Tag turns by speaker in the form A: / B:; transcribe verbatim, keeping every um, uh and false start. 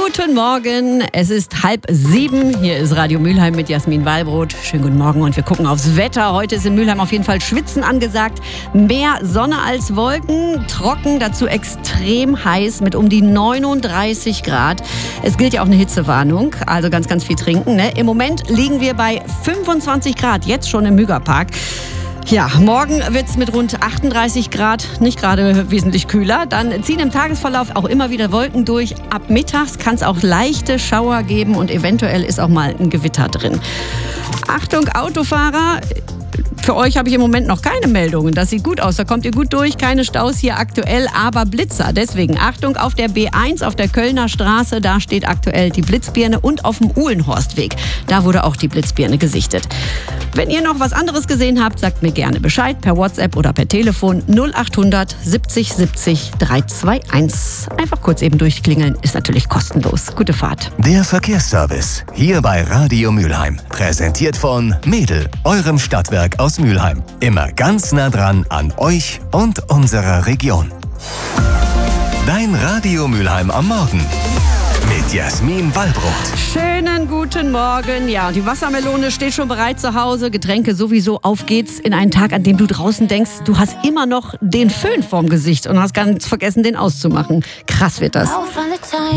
A: Guten Morgen, es ist halb sieben. Hier ist Radio Mülheim mit Jasmin Wallbrot. Schönen guten Morgen und wir gucken aufs Wetter. Heute ist in Mülheim auf jeden Fall Schwitzen angesagt. Mehr Sonne als Wolken, trocken, dazu extrem heiß mit um die neununddreißig Grad. Es gilt ja auch eine Hitzewarnung, also ganz, ganz viel trinken. Ne? Im Moment liegen wir bei fünfundzwanzig Grad, jetzt schon im Mügerpark. Ja, morgen wird es mit rund achtunddreißig Grad nicht gerade wesentlich kühler. Dann ziehen im Tagesverlauf auch immer wieder Wolken durch. Ab mittags kann es auch leichte Schauer geben und eventuell ist auch mal ein Gewitter drin. Achtung, Autofahrer! Für euch habe ich im Moment noch keine Meldungen. Das sieht gut aus, da kommt ihr gut durch. Keine Staus hier aktuell, aber Blitzer. Deswegen Achtung auf der B eins, auf der Kölner Straße. Da steht aktuell die Blitzbirne und auf dem Uhlenhorstweg. Da wurde auch die Blitzbirne gesichtet. Wenn ihr noch was anderes gesehen habt, sagt mir gerne Bescheid per WhatsApp oder per Telefon null achthundert siebzig siebzig dreihunderteinundzwanzig. Einfach kurz eben durchklingeln, ist natürlich kostenlos. Gute Fahrt.
B: Der Verkehrsservice, hier bei Radio Mülheim. Präsentiert von Mädel, eurem Stadtwerk aus Mülheim. Immer ganz nah dran an euch und unserer Region. Dein Radio Mülheim am Morgen. Mit Jasmin Wallbrot.
A: Schönen guten Morgen. Ja, die Wassermelone steht schon bereit zu Hause. Getränke sowieso. Auf geht's in einen Tag, an dem du draußen denkst, du hast immer noch den Föhn vorm Gesicht und hast ganz vergessen, den auszumachen. Krass wird das.